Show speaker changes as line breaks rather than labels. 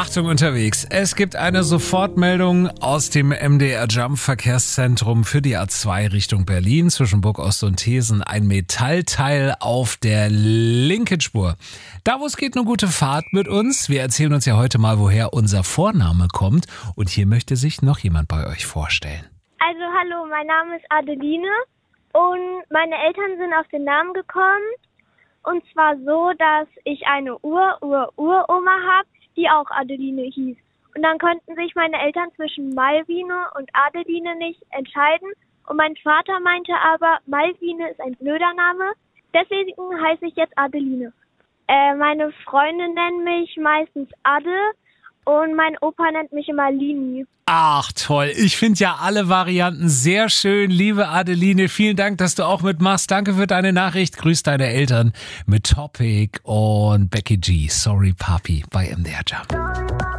Achtung unterwegs. Es gibt eine Sofortmeldung aus dem MDR Jump Verkehrszentrum für die A2 Richtung Berlin zwischen Burgost und Thesen. Ein Metallteil auf der linken Spur. Da, wo es geht, eine gute Fahrt mit uns. Wir erzählen uns ja heute mal, woher unser Vorname kommt. Und hier möchte sich noch jemand bei euch vorstellen.
Also hallo, mein Name ist Adeline und meine Eltern sind auf den Namen gekommen. Und zwar so, dass ich eine Uroma habe, die auch Adeline hieß. Und dann konnten sich meine Eltern zwischen Malvine und Adeline nicht entscheiden. Und mein Vater meinte aber, Malvine ist ein blöder Name, deswegen heiße ich jetzt Adeline. Meine Freunde nennen mich meistens Ade und mein Opa nennt mich immer Lini.
Ach toll, ich finde ja alle Varianten sehr schön. Liebe Adeline, vielen Dank, dass du auch mitmachst. Danke für deine Nachricht. Grüß deine Eltern mit Topic und Becky G. Sorry Papi bei MDR Jump.